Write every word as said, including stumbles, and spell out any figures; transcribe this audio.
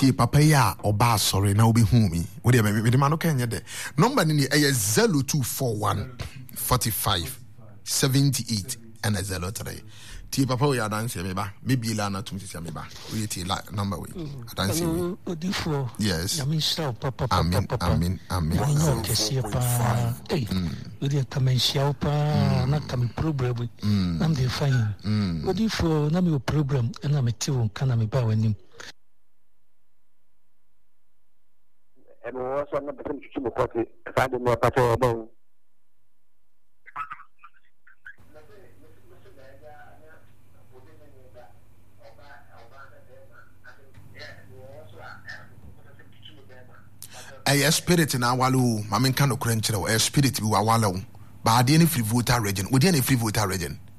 tie papa ya oba sorry na obi hu mi wo de me de ma no kan ye de number ni e zero two four one forty-five seventy-eight and zero three tie papa we dance me ba me bi la na tum sisi me ba we tie la number we dance me odifo yes I mean so papa papa amen amen amen no kesi pa eh we dey kamenshia pa na kam problem na me fine odifo na me problem na me ti won kana me ba wanim and also na be to mo ko ti fa de mo pa to bon a spirit na walu ma men kan okran kire o spirit bi wa wala o ba de ni free voter region we de ni free voter region